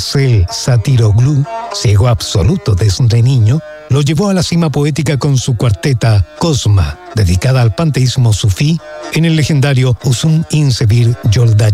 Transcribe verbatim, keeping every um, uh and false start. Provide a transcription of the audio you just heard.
El Satiroglu, ciego absoluto desde niño, lo llevó a la cima poética con su cuarteta Cosma, dedicada al panteísmo sufí en el legendario Uzun İnsevir Yoldaşı.